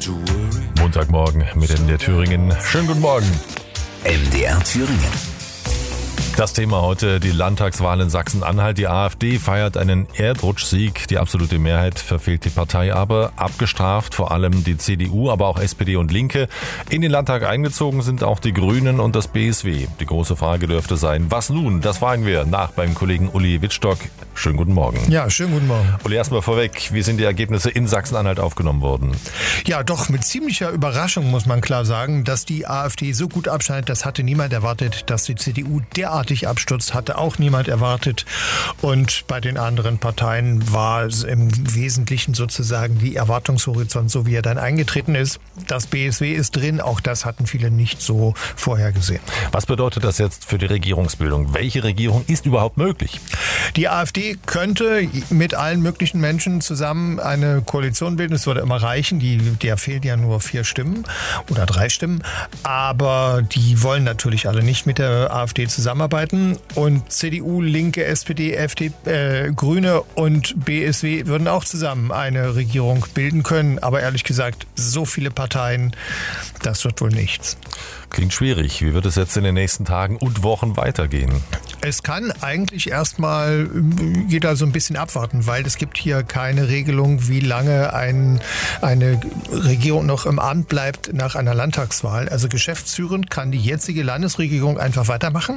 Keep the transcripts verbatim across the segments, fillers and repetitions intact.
Montagmorgen mit M D R Thüringen. Schönen guten Morgen. M D R Thüringen. Das Thema heute, die Landtagswahl in Sachsen-Anhalt. Die AfD feiert einen Erdrutschsieg. Die absolute Mehrheit verfehlt die Partei aber. Abgestraft vor allem die C D U, aber auch S P D und Linke. In den Landtag eingezogen sind auch die Grünen und das B S W. Die große Frage dürfte sein, was nun? Das fragen wir nach beim Kollegen Uli Wittstock. Schönen guten Morgen. Ja, schönen guten Morgen. Uli, erstmal vorweg, wie sind die Ergebnisse in Sachsen-Anhalt aufgenommen worden? Ja, doch mit ziemlicher Überraschung muss man klar sagen, dass die AfD so gut abschneidet. Das hatte niemand erwartet, dass die C D U derartig abstürzt, hatte auch niemand erwartet. Und bei den anderen Parteien war es im Wesentlichen sozusagen die Erwartungshorizont, so wie er dann eingetreten ist. Das B S W ist drin, auch das hatten viele nicht so vorhergesehen. Was bedeutet das jetzt für die Regierungsbildung? Welche Regierung ist überhaupt möglich? Die AfD könnte mit allen möglichen Menschen zusammen eine Koalition bilden. Es würde immer reichen. Die, der fehlen ja nur vier Stimmen oder drei Stimmen. Aber die wollen natürlich alle nicht mit der AfD zusammenarbeiten. Und C D U, Linke, S P D, F D P, äh, Grüne und B S W würden auch zusammen eine Regierung bilden können. Aber ehrlich gesagt, so viele Parteien, das wird wohl nichts. Klingt schwierig. Wie wird es jetzt in den nächsten Tagen und Wochen weitergehen? Es kann eigentlich erstmal jeder so ein bisschen abwarten, weil es gibt hier keine Regelung, wie lange ein, eine Regierung noch im Amt bleibt nach einer Landtagswahl. Also geschäftsführend kann die jetzige Landesregierung einfach weitermachen.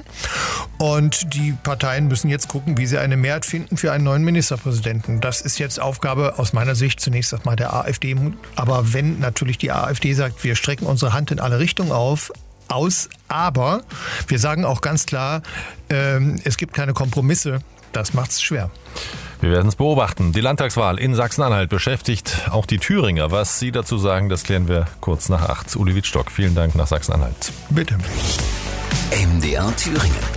Und die Parteien müssen jetzt gucken, wie sie eine Mehrheit finden für einen neuen Ministerpräsidenten. Das ist jetzt Aufgabe aus meiner Sicht zunächst einmal der AfD. Aber wenn natürlich die AfD sagt, wir strecken unsere Hand in alle Richtungen auf, aus, aber wir sagen auch ganz klar, ähm, es gibt keine Kompromisse. Das macht es schwer. Wir werden es beobachten. Die Landtagswahl in Sachsen-Anhalt beschäftigt auch die Thüringer. Was Sie dazu sagen, das klären wir kurz nach acht. Uli Wittstock, vielen Dank nach Sachsen-Anhalt. Bitte. M D R Thüringen.